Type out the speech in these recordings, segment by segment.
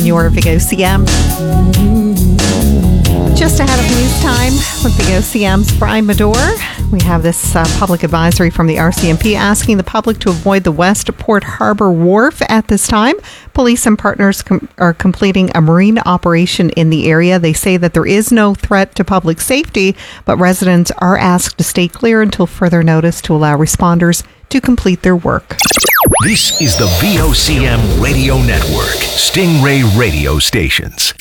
your VOCM. Just ahead of news time with VOCM's Brian Medore. We have this public advisory from the RCMP asking the public to avoid the West Port Harbor Wharf at this time. Police and partners are completing a marine operation in the area. They say that there is no threat to public safety, but residents are asked to stay clear until further notice to allow responders to complete their work. This is the VOCM Radio Network, Stingray radio stations.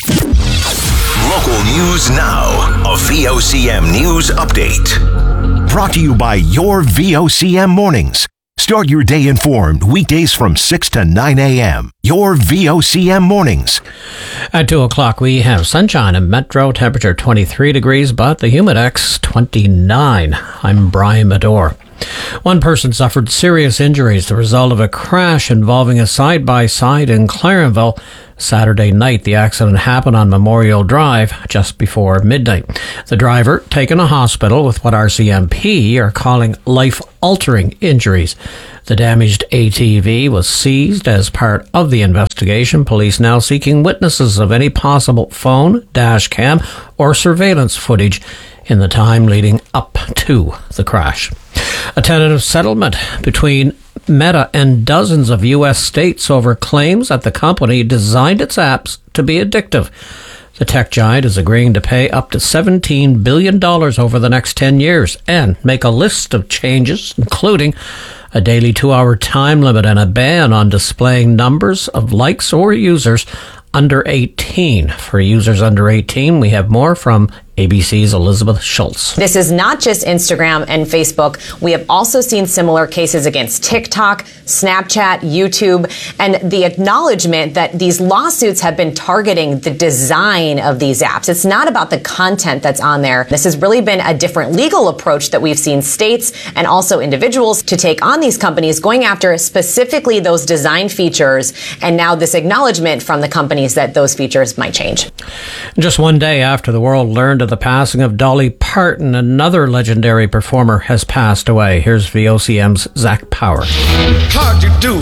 Local news now, a VOCM news update. Brought to you by your VOCM mornings. Start your day informed weekdays from 6 to 9 a.m. Your VOCM mornings. At 2 o'clock, we have sunshine and metro temperature 23 degrees, but the humidex 29. I'm Brian Medore. One person suffered serious injuries as a result of a crash involving a side-by-side in Clarenville Saturday night. The accident happened on Memorial Drive just before midnight. The driver taken to hospital with what RCMP are calling life-altering injuries. The damaged ATV was seized as part of the investigation. Police now seeking witnesses of any possible phone, dash cam, or surveillance footage in the time leading up to the crash. A tentative settlement between Meta and dozens of U.S. states over claims that the company designed its apps to be addictive. The tech giant is agreeing to pay up to $17 billion over the next 10 years and make a list of changes, including a daily 2-hour time limit and a ban on displaying numbers of likes or users under 18. For users under 18, we have more from ABC's Elizabeth Schultz. This is not just Instagram and Facebook. We have also seen similar cases against TikTok, Snapchat, YouTube, and the acknowledgement that these lawsuits have been targeting the design of these apps. It's not about the content that's on there. This has really been a different legal approach that we've seen states and also individuals to take on these companies, going after specifically those design features, and now this acknowledgement from the companies that those features might change. Just one day after the world learned of the passing of Dolly Parton, another legendary performer has passed away. Here's VOCM's Zach Power. How'd you do,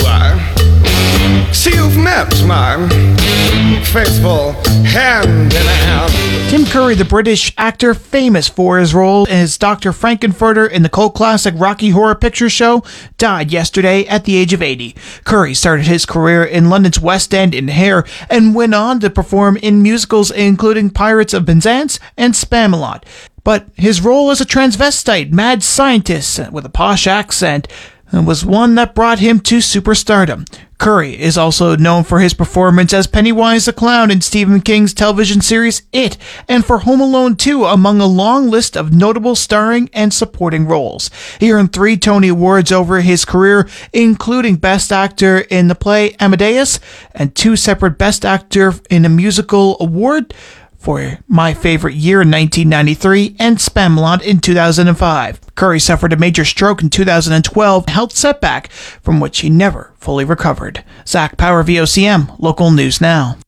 I see you've met my faithful hand in hand. Tim Curry, the British actor famous for his role as Dr. Frankenfurter in the cult classic Rocky Horror Picture Show, died yesterday at the age of 80. Curry started his career in London's West End in Hair and went on to perform in musicals including Pirates of Penzance and Spamalot. But his role as a transvestite mad scientist with a posh accent was one that brought him to superstardom. Curry is also known for his performance as Pennywise the Clown in Stephen King's television series It, and for Home Alone 2, among a long list of notable starring and supporting roles. He earned 3 Tony Awards over his career, including Best Actor in the play Amadeus, and 2 separate Best Actor in a Musical award for My Favorite Year in 1993 and Spamalot in 2005. Curry suffered a major stroke in 2012, a health setback from which he never fully recovered. Zach Power, VOCM, Local News Now.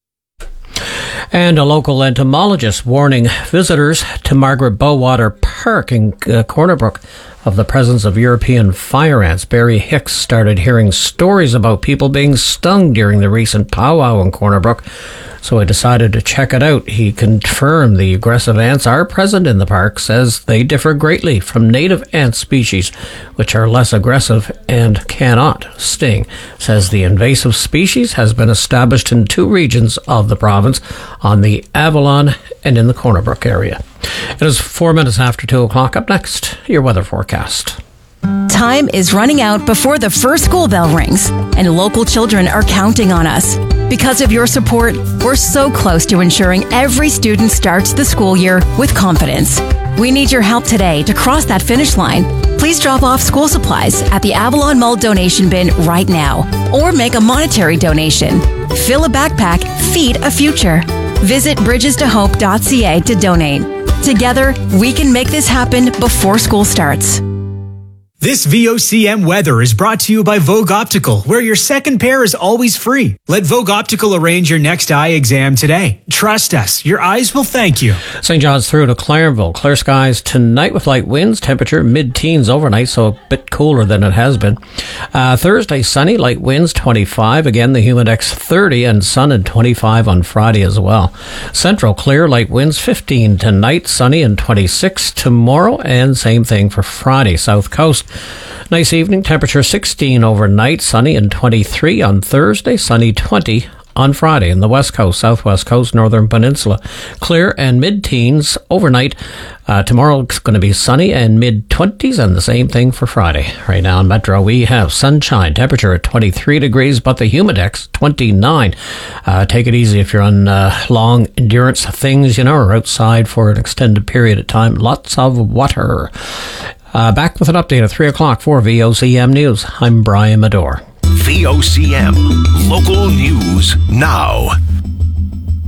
And a local entomologist warning visitors to Margaret Bowater Park in Corner Brook of the presence of European fire ants. Barry Hicks started hearing stories about people being stung during the recent powwow in Corner Brook, so I decided to check it out. He confirmed the aggressive ants are present in the park, says they differ greatly from native ant species, which are less aggressive and cannot sting. Says the invasive species has been established in 2 regions of the province, on the Avalon and in the Corner Brook area. It is 4 minutes after 2 o'clock. Up next, your weather forecast. Time is running out before the first school bell rings, and local children are counting on us. Because of your support, we're so close to ensuring every student starts the school year with confidence. We need your help today to cross that finish line. Please drop off school supplies at the Avalon Mall donation bin right now, or make a monetary donation. Fill a backpack, feed a future. Visit bridgestohope.ca to donate. Together, we can make this happen before school starts. This VOCM weather is brought to you by Vogue Optical, where your second pair is always free. Let Vogue Optical arrange your next eye exam today. Trust us, your eyes will thank you. St. John's through to Clarenville. Clear skies tonight with light winds. Temperature mid-teens overnight, so a bit cooler than it has been. Thursday, sunny, light winds 25. Again, the Humidex 30 and sun and 25 on Friday as well. Central clear, light winds 15 tonight, sunny and 26 tomorrow, and same thing for Friday. South Coast. Nice evening, temperature 16 overnight, sunny and 23 on Thursday, sunny 20 on Friday. In the West Coast, Southwest Coast, Northern Peninsula, clear and mid-teens overnight. Tomorrow it's going to be sunny and mid-20s, and the same thing for Friday. Right now in Metro, we have sunshine, temperature at 23 degrees, but the Humidex 29. Take it easy if you're on long endurance things, or outside for an extended period of time. Lots of water. Back with an update at 3 o'clock for VOCM News. I'm Brian Medore. VOCM, local news now.